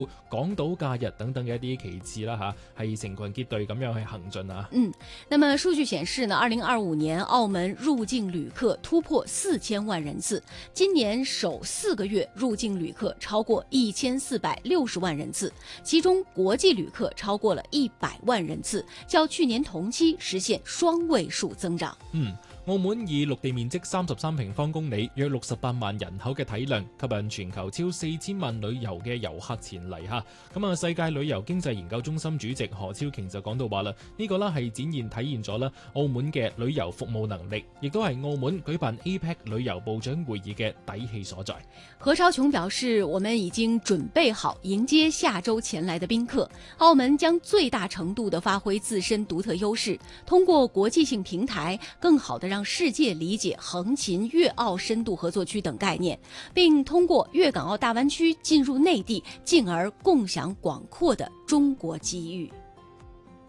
港島假日等等嘅一啲旗幟啦嚇，係成群結隊咁樣去行進啊。 那麼數據顯示呢，2025年澳門入境旅客突破4000萬人次，今年首4個月入境旅客超過1460萬人次，其中國際旅客超過了100萬人次，較去年同期實現雙位數增長。 澳門以陸地面積33平方公里、約68萬人口嘅體量，吸引全球超4000萬旅遊嘅遊客前嚟嚇。咁啊，世界旅遊經濟研究中心主席何超瓊就講到話啦，呢個啦係展現體現咗啦澳門嘅旅遊服務能力，亦都係澳門舉辦 APEC 旅遊部長會議嘅底氣所在。 何超瓊表示，我們已經準備好迎接下周前來的賓客，澳門將最大程度地發揮自身獨特優勢，通過國際性平台，更好地讓世界理解橫琴粵澳深度合作區等概念，並通過粵港澳大灣區進入內地，進而共享廣闊的中國機遇。